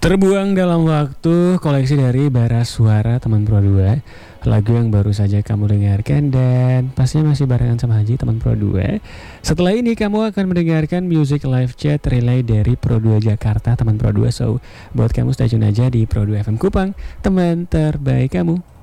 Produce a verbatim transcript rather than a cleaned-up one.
Terbuang dalam waktu, koleksi dari Bara Suara teman Pro dua. Lagu yang baru saja kamu dengarkan dan pastinya masih barengan sama Haji teman Pro dua. Setelah ini kamu akan mendengarkan music live chat relay dari Pro dua Jakarta teman Pro dua. So buat kamu stay tune aja di Pro dua F M Kupang, teman terbaik kamu.